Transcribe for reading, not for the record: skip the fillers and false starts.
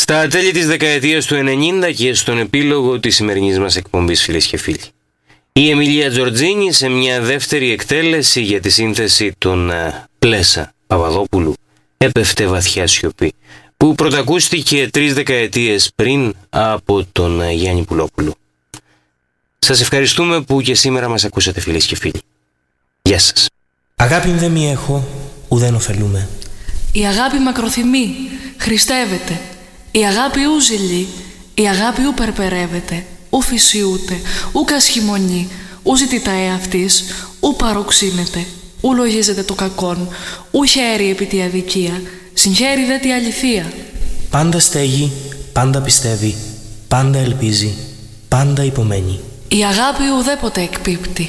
Στα τέλη της δεκαετίας του 90 και στον επίλογο της σημερινής μας εκπομπής, φίλες και φίλοι, η Εμίλια Τζορτζίνη σε μια δεύτερη εκτέλεση για τη σύνθεση των Πλέσα Παπαδόπουλου έπεφτε βαθιά σιωπή, που πρωτακούστηκε 3 δεκαετίες πριν από τον Γιάννη Πουλόπουλου. Σας ευχαριστούμε που και σήμερα μας ακούσατε, φίλες και φίλοι. Γεια σας. Αγάπη δεν μη έχω, ουδέν ωφελούμε. Η αγάπη μακροθυμεί, χριστεύεται. Η αγάπη ου ζηλεί, η αγάπη ου περπερεύεται, ου φυσιούται, ου κασχημονεί, ου ζητητά εαυτής, ου παροξύνεται, ου λογίζεται το κακόν, ου χαίρει επί τη αδικία, συγχαίρει δε τη αληθεία. Πάντα στέγει, πάντα πιστεύει, πάντα ελπίζει, πάντα υπομένει. Η αγάπη ουδέποτε εκπίπτει.